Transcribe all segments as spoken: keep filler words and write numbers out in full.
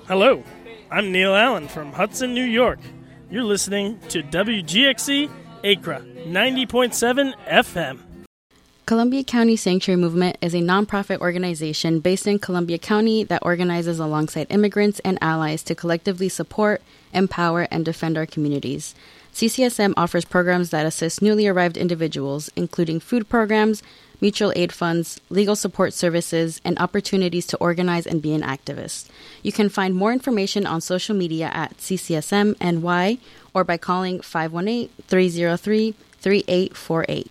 Hello, I'm Neil Allen from Hudson, New York. You're listening to W G X C Acra ninety point seven F M. Columbia County Sanctuary Movement is a nonprofit organization based in Columbia County that organizes alongside immigrants and allies to collectively support, empower, and defend our communities. C C S M offers programs that assist newly arrived individuals, including food programs, mutual aid funds, legal support services, and opportunities to organize and be an activist. You can find more information on social media at C C S M N Y or by calling five one eight, three zero three, three eight four eight.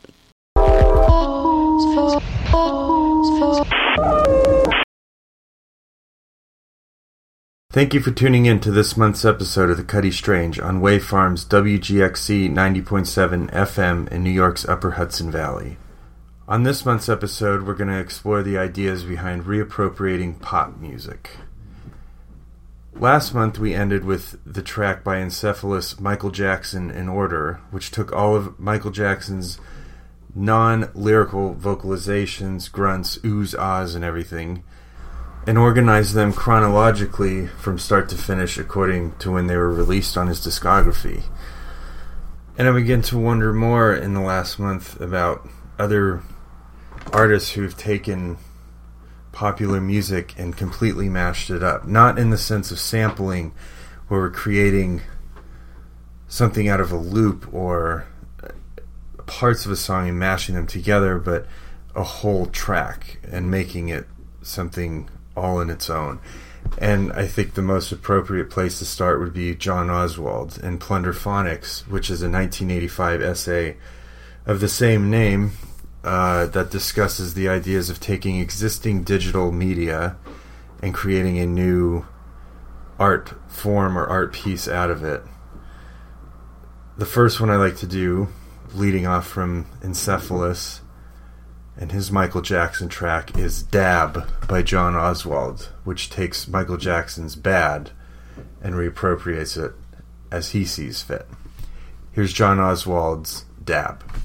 Thank you for tuning in to this month's episode of The Cuddy Strange on Wave Farm's W G X C ninety point seven F M in New York's Upper Hudson Valley. On this month's episode, we're going to explore the ideas behind reappropriating pop music. Last month, we ended with the track by Encephalus Michael Jackson in Order, which took all of Michael Jackson's non-lyrical vocalizations, grunts, oohs, ahs, and everything, and organized them chronologically from start to finish according to when they were released on his discography. And I began to wonder more in the last month about other artists who've taken popular music and completely mashed it up. Not in the sense of sampling, where we're creating something out of a loop or parts of a song and mashing them together, but a whole track and making it something all in its own. And I think the most appropriate place to start would be John Oswald and Plunderphonics, which is a nineteen eighty-five essay of the same name uh, that discusses the ideas of taking existing digital media and creating a new art form or art piece out of it. The first one I like to do, leading off from Encephalus and his Michael Jackson track, is Dab by John Oswald, which takes Michael Jackson's Bad and reappropriates it as he sees fit. Here's John Oswald's Dab.